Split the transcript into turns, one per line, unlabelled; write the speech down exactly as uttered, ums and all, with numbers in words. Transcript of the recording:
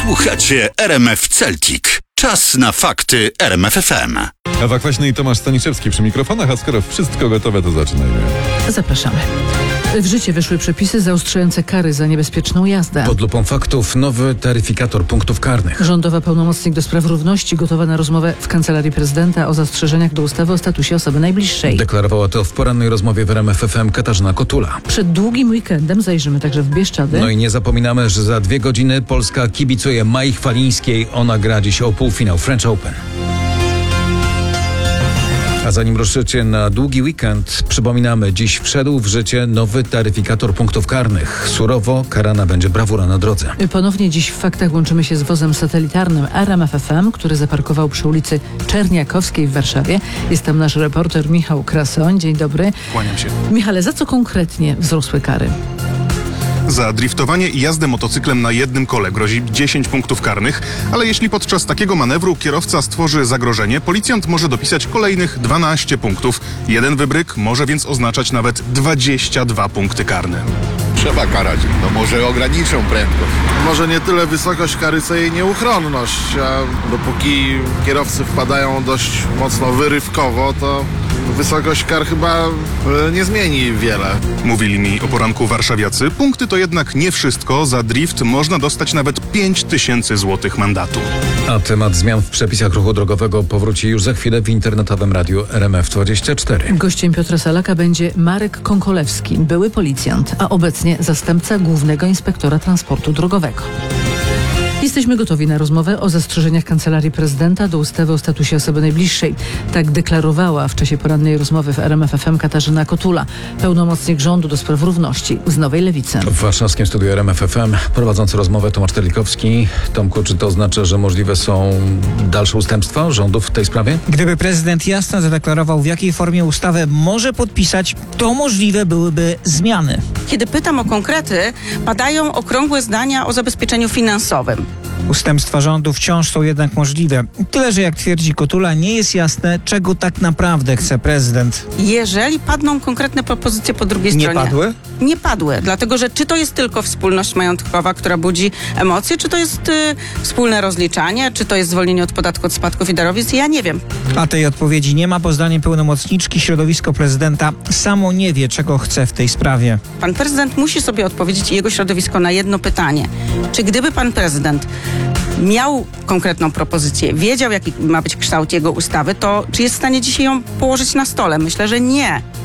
Słuchacie R M F Celtic. Czas na fakty R M F F M.
Ewa Kwaśny i Tomasz Staniszewski przy mikrofonach, a skoro wszystko gotowe, to zaczynajmy.
Zapraszamy. W życie weszły przepisy zaostrzające kary za niebezpieczną jazdę.
Pod lupą faktów nowy taryfikator punktów karnych.
Rządowa pełnomocnik do spraw równości gotowa na rozmowę w Kancelarii Prezydenta o zastrzeżeniach do ustawy o statusie osoby najbliższej.
Deklarowała to w porannej rozmowie w R M F F M Katarzyna Kotula.
Przed długim weekendem zajrzymy także w Bieszczady.
No i nie zapominamy, że za dwie godziny Polska kibicuje Mai Chwalińskiej. Ona gra dziś o półfinał French Open. A zanim ruszycie na długi weekend, przypominamy, dziś wszedł w życie nowy taryfikator punktów karnych. Surowo karana będzie brawura na drodze.
Ponownie dziś w faktach łączymy się z wozem satelitarnym R M F F M, który zaparkował przy ulicy Czerniakowskiej w Warszawie. Jest tam nasz reporter Michał Krasoń. Dzień dobry.
Kłaniam się.
Michale, za co konkretnie wzrosły kary?
Za driftowanie i jazdę motocyklem na jednym kole grozi dziesięć punktów karnych, ale jeśli podczas takiego manewru kierowca stworzy zagrożenie, policjant może dopisać kolejnych dwanaście punktów. Jeden wybryk może więc oznaczać nawet dwadzieścia dwa punkty karne.
Trzeba karać, no może ograniczą prędkość.
Może nie tyle wysokość kary, co jej nieuchronność, a dopóki kierowcy wpadają dość mocno wyrywkowo, to wysokość kar chyba e, nie zmieni wiele.
Mówili mi o poranku warszawiacy. Punkty to jednak nie wszystko. Za drift można dostać nawet pięć tysięcy złotych mandatu.
A temat zmian w przepisach ruchu drogowego powróci już za chwilę w internetowym radiu R M F dwadzieścia cztery.
Gościem Piotra Salaka będzie Marek Konkolewski, były policjant, a obecnie zastępca głównego inspektora transportu drogowego. Jesteśmy gotowi na rozmowę o zastrzeżeniach Kancelarii Prezydenta do ustawy o statusie osoby najbliższej. Tak deklarowała w czasie porannej rozmowy w R M F F M Katarzyna Kotula, pełnomocnik rządu do spraw równości z Nowej Lewicy.
W warszawskim studiu R M F F M prowadzący rozmowę Tomasz Terlikowski. Tomku, czy to oznacza, że możliwe są dalsze ustępstwa rządu w tej sprawie?
Gdyby prezydent jasno zadeklarował, w jakiej formie ustawę może podpisać, to możliwe byłyby zmiany.
Kiedy pytam o konkrety, padają okrągłe zdania o zabezpieczeniu finansowym.
Ustępstwa rządu wciąż są jednak możliwe. Tyle, że jak twierdzi Kotula, nie jest jasne, czego tak naprawdę chce prezydent.
Jeżeli padną konkretne propozycje po drugiej
Nie
stronie.
padły?
Nie padły, dlatego że czy to jest tylko wspólność majątkowa, która budzi emocje, czy to jest y, wspólne rozliczanie, czy to jest zwolnienie od podatku od spadków i darowizn, ja nie wiem.
A tej odpowiedzi nie ma, bo zdaniem pełnomocniczki środowisko prezydenta samo nie wie, czego chce w tej sprawie.
Pan prezydent musi sobie odpowiedzieć i jego środowisko na jedno pytanie. Czy gdyby pan prezydent miał konkretną propozycję, wiedział, jaki ma być kształt jego ustawy, to czy jest w stanie dzisiaj ją położyć na stole? Myślę, że nie.